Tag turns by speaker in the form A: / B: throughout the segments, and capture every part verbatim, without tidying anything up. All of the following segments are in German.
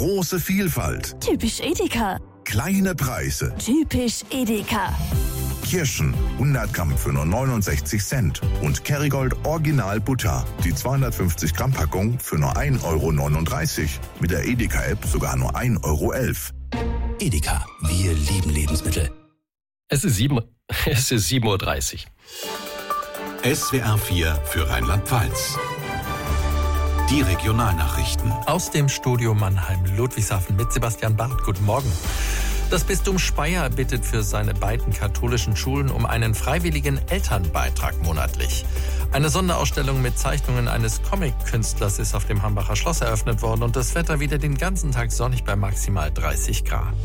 A: Große Vielfalt.
B: Typisch Edeka.
A: Kleine Preise.
B: Typisch Edeka.
A: Kirschen hundert Gramm für nur neunundsechzig Cent. Und Kerrygold Original Butter. Die zweihundertfünfzig Gramm Packung für nur ein Euro neununddreißig. Mit der Edeka-App sogar nur ein Euro elf.
C: Edeka, wir lieben Lebensmittel.
D: Es ist sieben, es ist sieben Uhr dreißig.
E: S W R vier für Rheinland-Pfalz. Die Regionalnachrichten.
F: Aus dem Studio Mannheim-Ludwigshafen mit Sebastian Barth. Guten Morgen. Das Bistum Speyer bittet für seine beiden katholischen Schulen um einen freiwilligen Elternbeitrag monatlich. Eine Sonderausstellung mit Zeichnungen eines Comic-Künstlers ist auf dem Hambacher Schloss eröffnet worden und das Wetter wieder den ganzen Tag sonnig bei maximal dreißig Grad.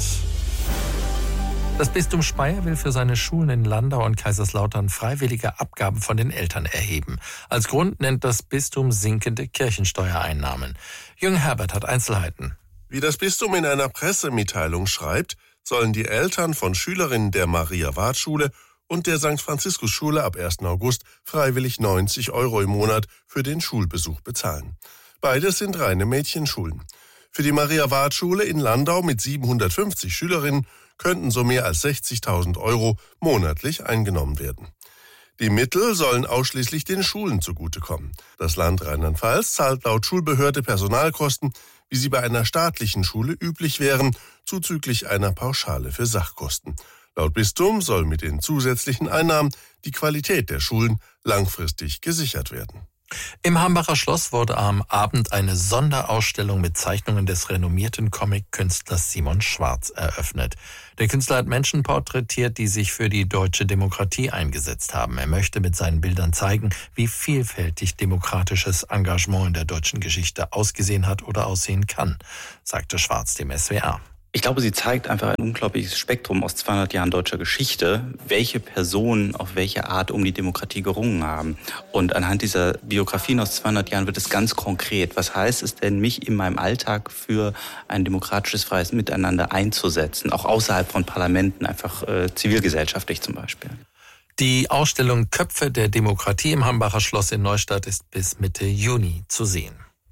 F: Das Bistum Speyer will für seine Schulen in Landau und Kaiserslautern freiwillige Abgaben von den Eltern erheben. Als Grund nennt das Bistum sinkende Kirchensteuereinnahmen. Jürgen Herbert hat Einzelheiten.
G: Wie das Bistum in einer Pressemitteilung schreibt, sollen die Eltern von Schülerinnen der Maria-Ward-Schule und der Sankt Franziskus-Schule ab ersten August freiwillig neunzig Euro im Monat für den Schulbesuch bezahlen. Beides sind reine Mädchenschulen. Für die Maria-Ward-Schule in Landau mit siebenhundertfünfzig Schülerinnen könnten so mehr als sechzigtausend Euro monatlich eingenommen werden. Die Mittel sollen ausschließlich den Schulen zugutekommen. Das Land Rheinland-Pfalz zahlt laut Schulbehörde Personalkosten, wie sie bei einer staatlichen Schule üblich wären, zuzüglich einer Pauschale für Sachkosten. Laut Bistum soll mit den zusätzlichen Einnahmen die Qualität der Schulen langfristig gesichert werden.
F: Im Hambacher Schloss wurde am Abend eine Sonderausstellung mit Zeichnungen des renommierten Comic-Künstlers Simon Schwarz eröffnet. Der Künstler hat Menschen porträtiert, die sich für die deutsche Demokratie eingesetzt haben. Er möchte mit seinen Bildern zeigen, wie vielfältig demokratisches Engagement in der deutschen Geschichte ausgesehen hat oder aussehen kann, sagte Schwarz dem S W R.
H: Ich glaube, sie zeigt einfach ein unglaubliches Spektrum aus zweihundert Jahren deutscher Geschichte, welche Personen auf welche Art um die Demokratie gerungen haben. Und anhand dieser Biografien aus zweihundert Jahren wird es ganz konkret. Was heißt es denn, mich in meinem Alltag für ein demokratisches, freies Miteinander einzusetzen, auch außerhalb von Parlamenten, einfach äh, zivilgesellschaftlich zum Beispiel?
F: Die Ausstellung Köpfe der Demokratie im Hambacher Schloss in Neustadt ist bis Mitte Juni zu sehen.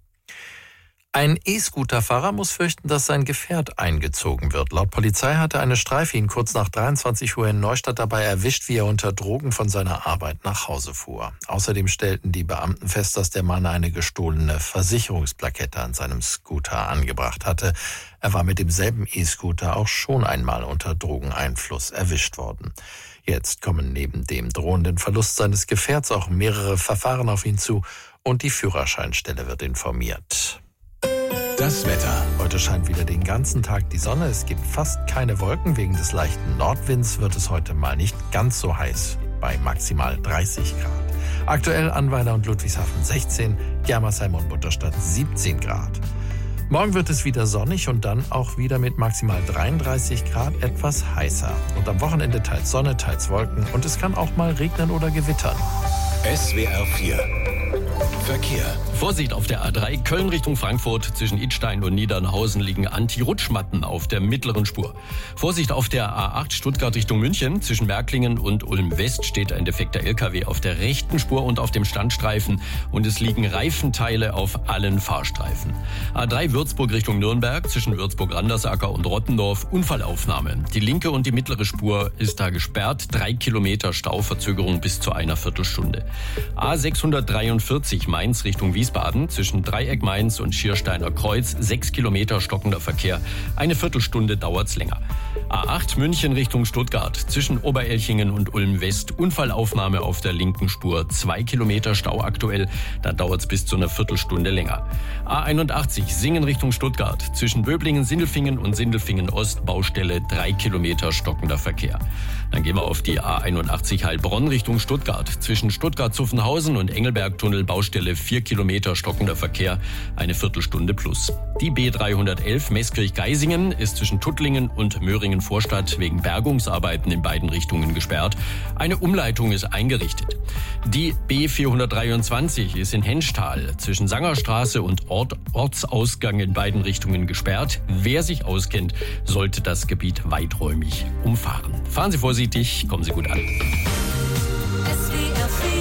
F: Ein E-Scooter-Fahrer muss fürchten, dass sein Gefährt eingezogen wird. Laut Polizei hatte eine Streife ihn kurz nach dreiundzwanzig Uhr in Neustadt dabei erwischt, wie er unter Drogen von seiner Arbeit nach Hause fuhr. Außerdem stellten die Beamten fest, dass der Mann eine gestohlene Versicherungsplakette an seinem Scooter angebracht hatte. Er war mit demselben E-Scooter auch schon einmal unter Drogeneinfluss erwischt worden. Jetzt kommen neben dem drohenden Verlust seines Gefährts auch mehrere Verfahren auf ihn zu und die Führerscheinstelle wird informiert.
E: Das Wetter.
F: Heute scheint wieder den ganzen Tag die Sonne. Es gibt fast keine Wolken. Wegen des leichten Nordwinds wird es heute mal nicht ganz so heiß, bei maximal dreißig Grad. Aktuell Annweiler und Ludwigshafen sechzehn, Germersheim und Butterstadt siebzehn Grad. Morgen wird es wieder sonnig und dann auch wieder mit maximal dreiunddreißig Grad etwas heißer. Und am Wochenende teils Sonne, teils Wolken und es kann auch mal regnen oder gewittern.
E: S W R vier Verkehr.
D: Vorsicht auf der A drei Köln Richtung Frankfurt. Zwischen Idstein und Niedernhausen liegen Anti-Rutschmatten auf der mittleren Spur. Vorsicht auf der A acht Stuttgart Richtung München. Zwischen Märklingen und Ulm West steht ein defekter L K W auf der rechten Spur und auf dem Standstreifen. Und es liegen Reifenteile auf allen Fahrstreifen. A drei Würzburg Richtung Nürnberg. Zwischen Würzburg-Randersacker und Rottendorf Unfallaufnahme. Die linke und die mittlere Spur ist da gesperrt. Drei Kilometer Stauverzögerung bis zu einer Viertelstunde. A sechshundertdreiundvierzig Mainz Richtung Wiesbaden. Zwischen Dreieck Mainz und Schiersteiner Kreuz sechs Kilometer stockender Verkehr. Eine Viertelstunde dauert's länger. A acht München Richtung Stuttgart. Zwischen Oberelchingen und Ulm West Unfallaufnahme auf der linken Spur. Zwei Kilometer Stau aktuell. Da dauert's bis zu einer Viertelstunde länger. A einundachtzig Singen Richtung Stuttgart. Zwischen Böblingen, Sindelfingen und Sindelfingen Ost Baustelle. Drei Kilometer stockender Verkehr. Dann gehen wir auf die A einundachtzig Heilbronn Richtung Stuttgart. Zwischen Stuttgart-Zuffenhausen und Engelberg-Tunnel Baustelle vier Kilometer stockender Verkehr, eine Viertelstunde plus. Die B dreihundertelf Meßkirch-Geisingen ist zwischen Tuttlingen und Möhringen-Vorstadt wegen Bergungsarbeiten in beiden Richtungen gesperrt. Eine Umleitung ist eingerichtet. Die B vierhundertdreiundzwanzig ist in Henschtal zwischen Sangerstraße und Ort, Ortsausgang in beiden Richtungen gesperrt. Wer sich auskennt, sollte das Gebiet weiträumig umfahren. Fahren Sie vorsichtig, kommen Sie gut an.
B: S W R vier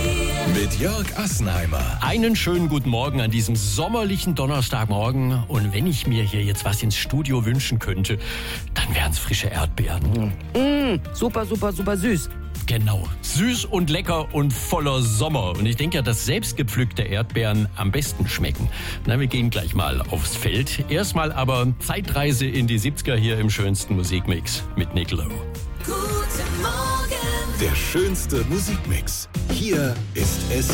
E: Mit Jörg Assenheimer.
D: Einen schönen guten Morgen an diesem sommerlichen Donnerstagmorgen. Und wenn ich mir hier jetzt was ins Studio wünschen könnte, dann wären es frische Erdbeeren.
I: Mm, super, super, super süß.
D: Genau, süß und lecker und voller Sommer. Und ich denke ja, dass selbstgepflückte Erdbeeren am besten schmecken. Na, wir gehen gleich mal aufs Feld. Erstmal aber Zeitreise in die siebziger hier im schönsten Musikmix mit Nick Lowe.
B: Guten Morgen.
E: Der schönste Musikmix. Hier ist es